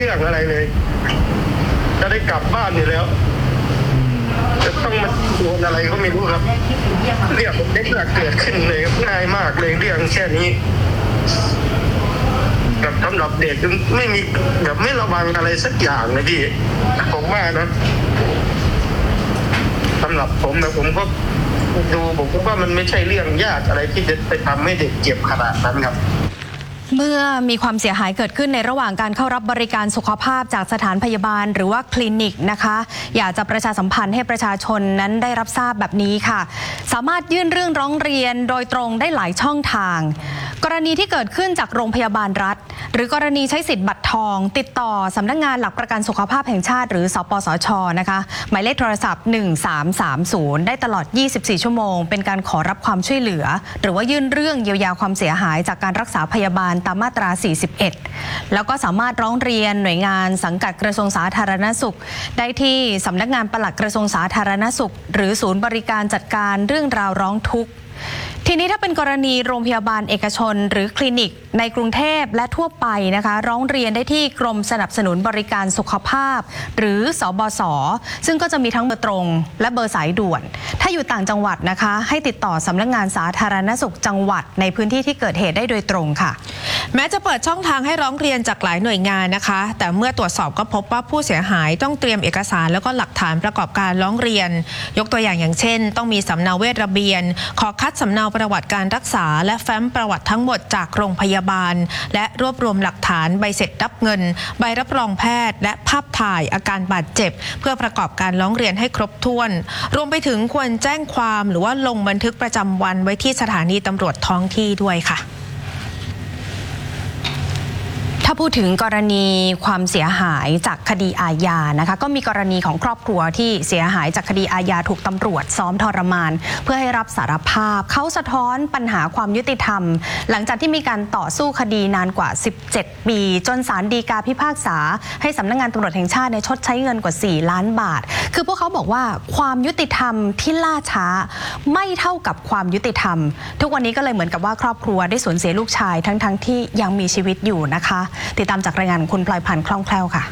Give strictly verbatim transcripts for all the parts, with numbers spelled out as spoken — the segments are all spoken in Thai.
เรื่องอะไรเลยจะได้กลับบ้านอยู่แล้วจะต้องมาโดนอะไรก็ไม่รู้ครับเรื่องผมได้เกิดขึ้นเลยง่ายมากเลยเรื่องแค่นี้กับสำหรับเด็กไม่มีแบบไม่ระวังอะไรสักอย่างเลยพี่ผมว่านะสำหรับผมนะผมก็ดูผมก็ว่ามันไม่ใช่เรื่องยากอะไรที่จะไปทำให้เด็กเจ็บขนาดนั้นครับเมื่อมีความเสียหายเกิดขึ้นในระหว่างการเข้ารับบริการสุขภาพจากสถานพยาบาลหรือว่าคลินิกนะคะอยากจะประชาสัมพันธ์ให้ประชาชนนั้นได้รับทราบแบบนี้ค่ะสามารถยื่นเรื่องร้องเรียนโดยตรงได้หลายช่องทางกรณีที่เกิดขึ้นจากโรงพยาบาลรัฐหรือกรณีใช้สิทธิ์บัตรทองติดต่อสำนักงานหลักประกันสุขภาพแห่งชาติหรือสปสช.นะคะหมายเลขโทรศัพท์หนึ่งสามสามศูนย์ได้ตลอดยี่สิบสี่ชั่วโมงเป็นการขอรับความช่วยเหลือหรือว่ายื่นเรื่องเยียวยาความเสียหายจากการรักษาพยาบาลตามมาตราสี่สิบเอ็ดแล้วก็สามารถร้องเรียนหน่วยงานสังกัดกระทรวงสาธารณสุขได้ที่สำนักงานปลัดกระทรวงสาธารณสุขหรือศูนย์บริการจัดการเรื่องราวร้องทุกข์ทีนี้ถ้าเป็นกรณีโรงพยาบาลเอกชนหรือคลินิกในกรุงเทพและทั่วไปนะคะร้องเรียนได้ที่กรมสนับสนุนบริการสุขภาพหรือสบศซึ่งก็จะมีทั้งเบอร์ตรงและเบอร์สายด่วนถ้าอยู่ต่างจังหวัดนะคะให้ติดต่อสำนักงานสาธารณสุขจังหวัดในพื้นที่ที่เกิดเหตุได้โดยตรงค่ะแม้จะเปิดช่องทางให้ร้องเรียนจากหลายหน่วยงานนะคะแต่เมื่อตรวจสอบก็พบว่าผู้เสียหายต้องเตรียมเอกสารแล้วก็หลักฐานประกอบการร้องเรียนยกตัวอย่างอย่างเช่นต้องมีสำเนาเวชระเบียนขอคัดสำเนาประวัติการรักษาและแฟ้มประวัติทั้งหมดจากโรงพยาบาลและรวบรวมหลักฐานใบเสร็จรับเงินใบรับรองแพทย์และภาพถ่ายอาการบาดเจ็บเพื่อประกอบการร้องเรียนให้ครบถ้วนรวมไปถึงควรแจ้งความหรือว่าลงบันทึกประจำวันไว้ที่สถานีตำรวจท้องที่ด้วยค่ะถ้าพูดถึงกรณีความเสียหายจากคดีอาญานะคะก็มีกรณีของครอบครัวที่เสียหายจากคดีอาญาถูกตำรวจซ้อมทรมานเพื่อให้รับสารภาพเขาสะท้อนปัญหาความยุติธรรมหลังจากที่มีการต่อสู้คดีนานกว่าสิบเจ็ดปีจนศาลฎีกาพิพากษาให้สำนักงานตำรวจแห่งชาติชดใช้เงินกว่าสี่ล้านบาทคือพวกเขาบอกว่าความยุติธรรมที่ล่าช้าไม่เท่ากับความยุติธรรมทุกวันนี้ก็เลยเหมือนกับว่าครอบครัวได้สูญเสียลูกชายทั้งๆ ท, ที่ยังมีชีวิตอยู่นะคะติดตามจากรายงานคุณพลอยพันธ์คล่องแคล่วค่ะ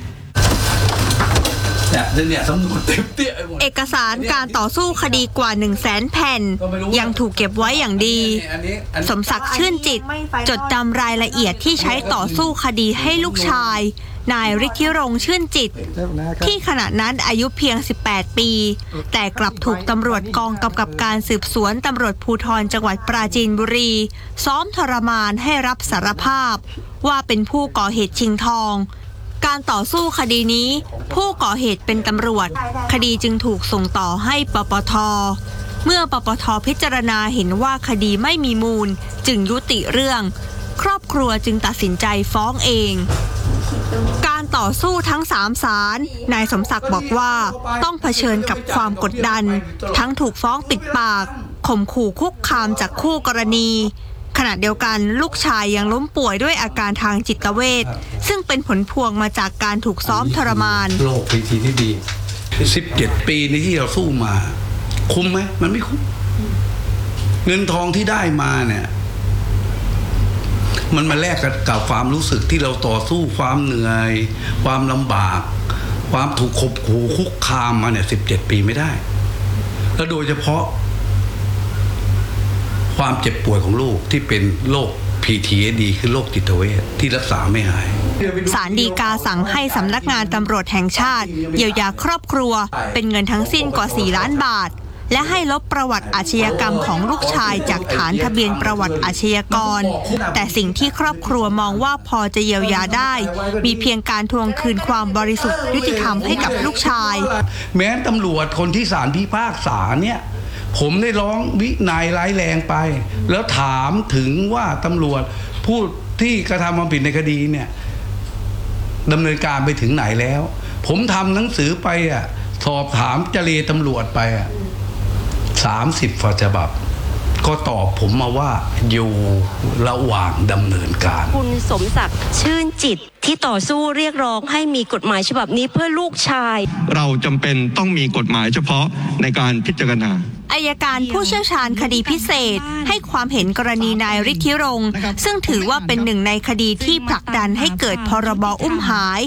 เอกสารการต่อสู้คดีกว่า หนึ่งแสน แผ่นยังถูกเก็บไว้อย่างดีสมศักดิ์ชื่นจิตจดจำรายละเอียดที่ใช้ต่อสู้คดีให้ลูกชายนายฤทธิรงค์ชื่นจิตที่ขณะนั้นอายุเพียงสิบแปดปีแต่กลับถูกตำรวจกองกำกับการสืบสวนตำรวจภูธรจังหวัดปราจีนบุรีซ้อมทรมานให้รับสารภาพว่าเป็นผู้ก่อเหตุชิงทองการต่อสู้คดีนี้ผู้ก่อเหตุเป็นตำรวจคดีจึงถูกส่งต่อให้ปปท.เมื่อปปท.พิจารณาเห็นว่าคดีไม่มีมูลจึงยุติเรื่องครอบครัวจึงตัดสินใจฟ้องเองการต่อสู้ทั้งสามศาลนายสมศักดิ์บอกว่าต้องเผชิญกับความกดดันทั้งถูกฟ้องปิดปากข่มขู่คุกคามจากคู่กรณีขณะเดียวกันลูกชายยังล้มป่วยด้วยอาการทางจิตเวชซึ่งเป็นผลพวงมาจากการถูกซ้อมทรมานโลกวิธีที่ดีสิบเจ็ดปีนี้ที่เราสู้มาคุ้มไหมมันไม่คุ้มเงินทองที่ได้มาเนี่ยมันมาแลกกับกับความรู้สึกที่เราต่อสู้ความเหนื่อยความลำบากความถูกข่มขู่คุกคามมาเนี่ยสิบเจ็ดปีไม่ได้แล้วโดยเฉพาะความเจ็บป่วยของลูกที่เป็นโรค พี ที เอส ดี คือโรคจิตเวชที่รักษาไม่หายศาลฎีกาสั่งให้สำนักงานตำรวจแห่งชาติเยียวยาครอบครัวเป็นเงินทั้งสิ้นกว่าสี่ล้านบาทและให้ลบประวัติอาชญากรรมของลูกชายจากฐานทะเบียนประวัติอาชญากรแต่สิ่งที่ครอบครัวมองว่าพอจะเยียวยาได้มีเพียงการทวงคืนความบริสุทธิ์ยุติธรรมให้กับลูกชายแม้ตำรวจคนที่ศาลพิพากษาเนี่ยผมได้ร้องวินัยร้ายแรงไปแล้วถามถึงว่าตำรวจผู้ที่กระทำความผิดในคดีเนี่ยดำเนินการไปถึงไหนแล้วผมทำหนังสือไปอ่ะสอบถามเจรตำรวจไปอ่ะสามสิบฉบับก็ตอบผมมาว่าอยู่ระหว่างดำเนินการคุณสมศักดิ์ชื่นจิตที่ต่อสู้เรียกร้องให้มีกฎหมายฉบับนี้เพื่อลูกชายเราจำเป็นต้องมีกฎหมายเฉพาะในการพิจารณาอัยการผู้เชี่ยวชาญคดีพิเศษให้ความเห็นกรณีนายฤทธิรงค์ซึ่งถือว่าเป็นหนึ่งในคดีที่ผลักดันให้เกิดพรบอุ้มหาย